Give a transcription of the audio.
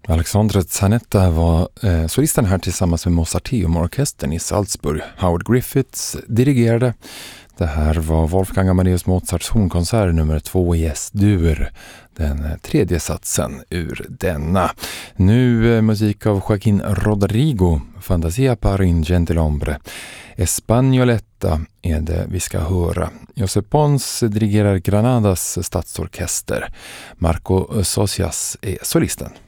Alexandre Zanetta var solisten här tillsammans med Mozarteum-orkestern i Salzburg. Howard Griffiths dirigerade. Det här var Wolfgang Amadeus Mozarts hornkonsert nummer 2 i S-dur. Den tredje satsen ur denna. Nu musik av Joaquín Rodrigo, Fantasia para un gentilhombre. Espagnoletta är det vi ska höra. Josep Pons dirigerar Granadas stadsorkester. Marco Socias är solisten.